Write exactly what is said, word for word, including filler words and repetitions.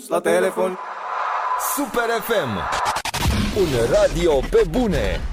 răspuns la telefon. Super F M, un radio pe bune.